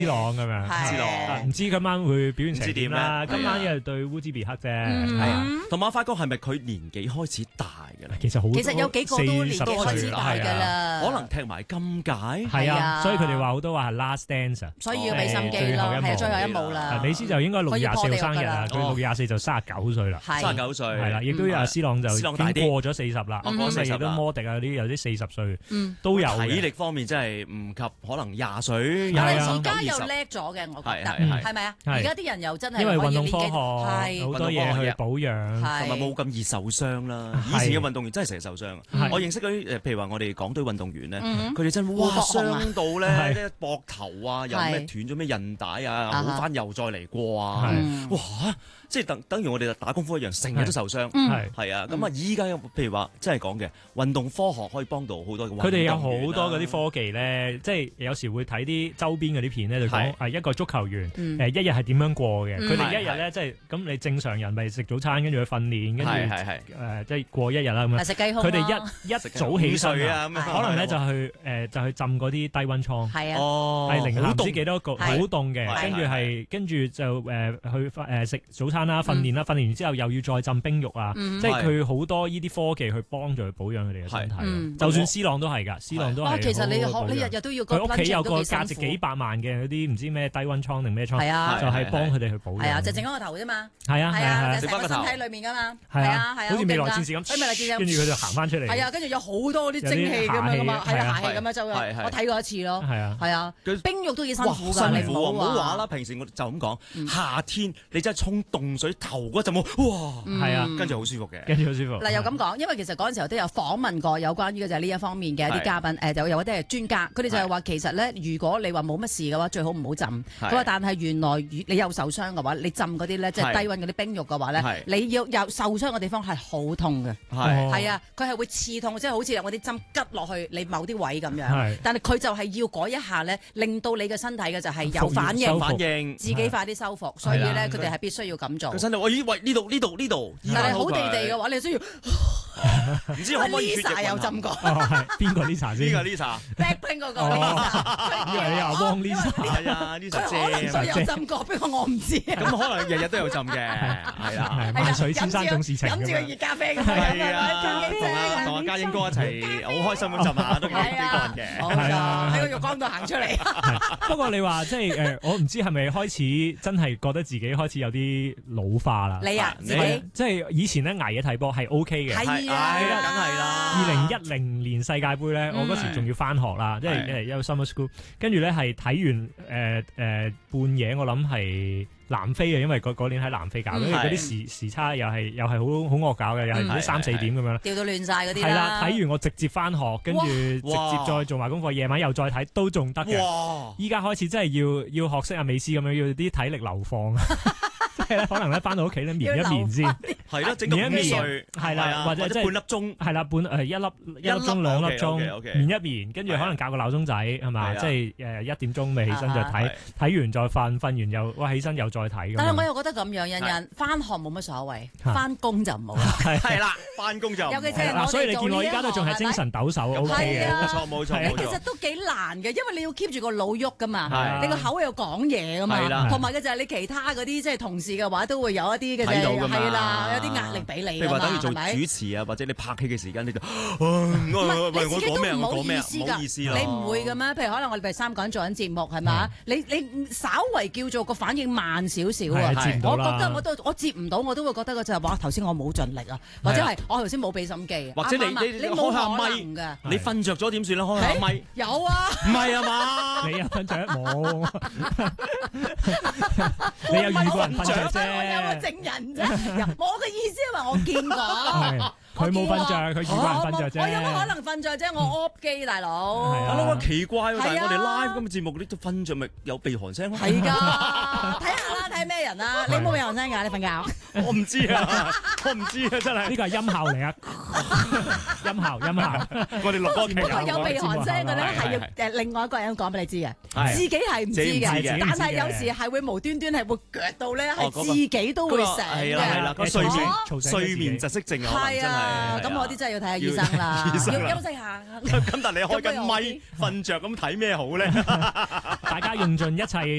C 朗咁樣 ，C 朗唔知今晚會表現成點啦。 唔知點咧今晚因為對烏茲別克啫， 係啊。同埋我發覺係咪佢年紀開始大嘅咧？ 其實有幾個都年紀開始大㗎啦， 可能踢埋今屆。 係啊，所以佢哋話好多話係 last dance 啊， 所以要俾心機啦，係最後一幕啦。 美斯就應該6月24號生日啦，佢6月24就39歲啦 ，39歲係啦，亦都有 C 朗就已經過咗40啦，咁亦都摩迪啊啲有啲40歲都有。 體力方面真係唔及可能20歲。 但係而家又叻咗嘅，我覺得係咪啊？而家啲人又真係因為運動科學好多嘢去保養， 同埋冇咁易受傷啦。以前嘅運動員真係成日受傷。我認識嗰啲譬如話我哋港隊運動員咧，佢哋真係哇傷到咧，膊頭啊又咩斷咗咩韌帶啊，好翻又再嚟過啊，哇！即係等於我哋打功夫一樣，成日都受傷。係啊，咁啊依家譬如話真係講嘅運動科學可以幫到好多嘅運動員。 佢哋有好多嗰啲科技咧，即係有時會睇啲周邊嗰啲片咧，就講一個足球員一日係點樣過嘅。佢哋一日咧即係咁，你正常人咪食早餐，跟住去訓練，跟住即係過一日啦咁樣。 食雞胸。 佢哋一早起身啊，可能咧就去浸嗰啲低溫倉。 係啊， 係零下唔知幾多個，好凍嘅。跟住就去食早餐啦，訓練啦，訓練完之後又要再浸冰浴啊，即係佢好多呢啲科技去幫助佢保養佢哋嘅身體。就算 C 朗都係㗎，C 朗都係。 其實你日日都要佢屋企有個價值幾百萬嘅嗰啲唔知咩低溫倉定咩倉，就係幫佢哋去保養。 係啊，就整翻個頭啫嘛。 係啊， 成個身體裡面㗎嘛。 係啊， 係啊， 好似未來戰士咁，跟住佢就行翻出嚟。 係啊，跟住有好多啲蒸氣咁樣㗎嘛，係啊，係咁樣就我睇過一次咯。係啊，冰浴都幾辛苦㗎，你唔好話啦。 平時我就咁講，夏天你真係沖凍水頭嗰陣，哇，係啊，跟住好舒服嘅， 跟住好舒服。 嗱又咁講，因為其實嗰陣時候都有訪問過有關於嘅就係呢一方面嘅一啲嘉賓，就有啲係專家，佢哋就係話其實咧，如果你話冇乜事嘅話，最好唔好浸。佢話但係原來你有受傷嘅話，你浸嗰啲咧即係低溫嗰啲冰浴嘅話咧，你要有受傷嘅地方係好痛嘅，係啊，佢係會刺痛，即係好似我啲針拮落去你某啲位咁樣。但係佢就係要嗰一下咧，令到你嘅身體嘅就係有反應，自己快啲修復。所以咧，佢哋係必須要咁做。 佢身體，喂呢度， 但係好地地嘅話，你需要。 唔知可唔可以 Lisa 有浸過？ 邊個 Lisa 先？ 邊個 Lisa？Blackpink 嗰個 Lisa。 以為你話汪 Lisa？ 係啊，Lisa 姐。 佢可能有浸過，不過我唔知。 咁可能日日都有浸嘅，係啦。 萬水千山總是情。 飲住個熱咖啡咁樣。 係啊，同阿嘉英哥一齊好開心咁浸下，都幾個人嘅。 係啊，喺個浴缸度行出嚟。 不過你話即係我唔知係咪開始真係覺得自己開始有啲老化啦？ 你啊，自己即係以前咧捱夜睇波係 OK 嘅。 係啊， 梗係啦。 2010年世界盃咧，我嗰時仲要翻學啦，即係有 summer school，跟住咧係睇完半夜，我諗係南非嘅，因為嗰年喺南非搞，因為嗰啲時差又係好惡搞嘅，又係唔知3-4點咁樣啦， 調到亂晒嗰啲啦。 係啦，睇完我直接翻學，跟住直接再做埋功課，夜晚又再睇都仲得嘅。依家開始真係要學識阿美斯咁樣，要啲體力流放。即係咧，可能咧翻到屋企咧眠一眠先， 係咯，整到午睡， 係啦，或者即係半粒鐘，係啦，一粒鐘2粒鐘，眠一眠，跟住可能校個鬧鐘仔係嘛，即係1點鐘未起身就睇完再瞓，瞓完又哇起身又再睇。 但係我又覺得咁樣，人翻學冇乜所謂，翻工就唔好啦。 係啦，翻工就尤其是我所以你見我依家都仲係精神抖擻 OK 嘅， 冇錯。 其實都幾難嘅，因為你要 keep 住個腦喐噶嘛，你個口又講嘢噶嘛，同埋嘅就係你其他嗰啲即係同事嘅話都會有一啲嘅係啦，有啲壓力俾你。 譬如話等於做主持啊，或者你拍戲嘅時間，你就喂我講咩？我講咩？唔好意思啦。 你唔會嘅咩？譬如可能我哋第3個人做緊節目係嘛？你稍為叫做個反應慢少少啊，我覺得我接唔到，我都會覺得個就係話頭先我冇盡力啊，或者係我頭先冇俾心機， 或者你開下咪㗎，你瞓着咗點算咧？開下咪有啊， 唔係啊嘛？ 你有瞓着冇？你有遇過人瞓着啫？ 我有個證人啫，我嘅意思係話我見過。 佢冇瞓着，佢遇過人瞓着啫。 我有乜可能瞓着啫？我 off 機大佬。 我覺得奇怪喎，但係我哋 live 咁嘅節目，你都瞓着咪有鼻鼾聲咯？ 係㗎，睇下啦，睇咩人啊？你冇鼻鼾聲㗎？你瞓覺？ 我唔知啊，真係呢個係音效嚟啊！音效， 我哋錄歌劇有鼻鼾聲嘅咧，係要另外一個人講俾你知嘅，自己係唔知嘅，但係有時係會無端端係會腳到咧，係自己都會醒嘅。 係啦，個睡眠窒息症啊，真係。 啊，咁我啲真係要睇下醫生啦，要休息下。 咁但係你開緊咪瞓着咁睇咩好咧？ 大家用盡一切